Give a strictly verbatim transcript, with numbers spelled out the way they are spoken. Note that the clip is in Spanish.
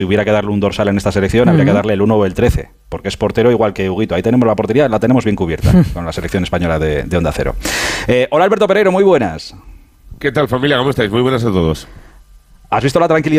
si hubiera que darle un dorsal en esta selección, uh-huh. habría que darle el uno o el trece, porque es portero igual que Huguito. Ahí tenemos la portería, la tenemos bien cubierta con la selección española de, de Onda Cero. Eh, hola Alberto Pereiro, muy buenas. ¿Qué tal familia? ¿Cómo estáis? Muy buenas a todos. ¿Has visto la tranquilidad